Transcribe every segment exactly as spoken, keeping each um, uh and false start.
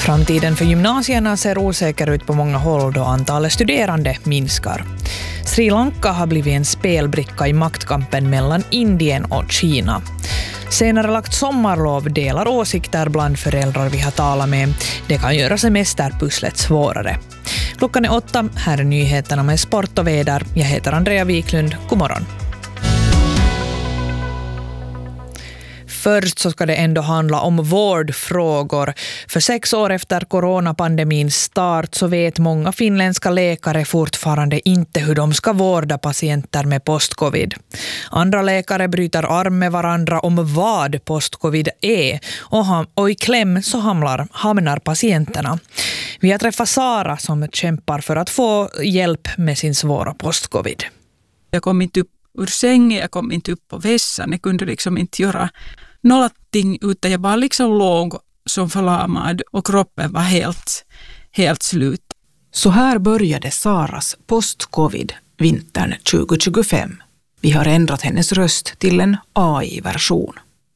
Framtiden för gymnasierna ser osäker ut på många håll då antalet studerande minskar. Sri Lanka har blivit en spelbricka i maktkampen mellan Indien och Kina. Senare lagt sommarlov delar åsikter bland föräldrar vi har talat med. Det kan göra semesterpusslet svårare. Klockan är åtta, här är nyheterna med sport och väder. Jag heter Andrea Wiklund, god morgon. Först så ska det ändå handla om vårdfrågor. För sex år efter coronapandemins start så vet många finländska läkare fortfarande inte hur de ska vårda patienter med postcovid. Andra läkare bryter arm med varandra om vad postcovid är och, ham- och i kläm så hamnar, hamnar patienterna. Vi har träffat Sara som kämpar för att få hjälp med sin svåra postcovid. Jag kom inte upp ur sängen, jag kom inte upp på vässan, jag kunde liksom inte göra någonting utan jag bara liksom låg som förlamad och kroppen var helt, helt slut. Så här började Saras post-covid vintern tjugo tjugofem. Vi har ändrat hennes röst till en A I-version.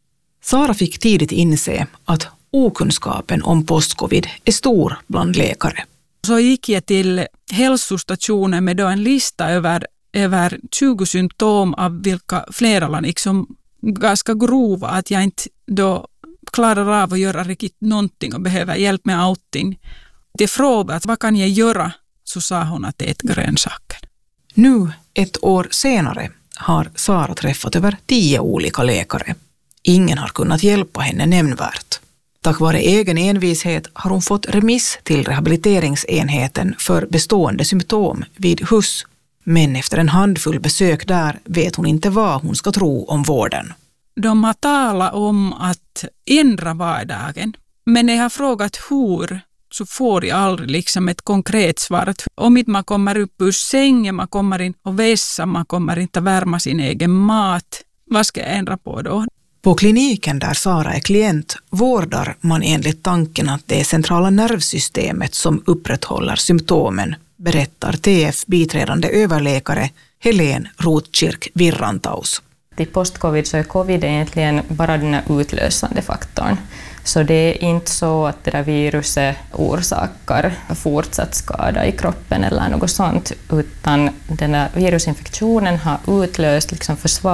Sara fick tidigt inse att okunskapen om post-covid är stor bland läkare. Så gick jag till hälsostationen med då en lista över, över tjugo symptom av vilka flera liksom ganska grova, att jag inte då klarar av att göra riktigt någonting och behöver hjälp med allting. Jag frågade vad kan jag göra, så sa hon att det är grönsaker. Nu, ett år senare, har Sara träffat över tio olika läkare. Ingen har kunnat hjälpa henne nämnvärt. Tack vare egen envishet har hon fått remiss till rehabiliteringsenheten för bestående symptom vid H U S. Men efter en handfull besök där vet hon inte vad hon ska tro om vården. De har talat om att ändra vardagen. Men när jag har frågat hur så får jag aldrig liksom ett konkret svar. Om inte man kommer upp ur sängen, man kommer in och vässa, man kommer inte värma sin egen mat. Vad ska jag ändra på då? På kliniken där Sara är klient vårdar man enligt tanken att det är centrala nervsystemet som upprätthåller symptomen, berättar T F biträdande överläkare Helene Rotkirk-Virrantaus. I postcovid så är covid egentligen bara den här utlösande faktorn. Så det är inte så att det där viruset orsakar fortsatt skada i kroppen eller något sånt, utan den här virusinfektionen har utlöst liksom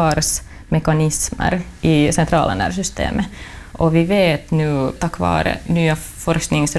försvarsmekanismer i centrala nervsystemet. Och vi vet nu tack vare nya forsknings